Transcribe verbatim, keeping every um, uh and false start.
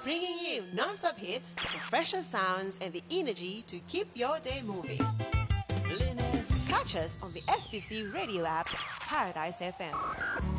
bringing you non-stop hits, the freshest sounds, and the energy to keep your day moving. Catch us on the S B C radio app, Paradise F M.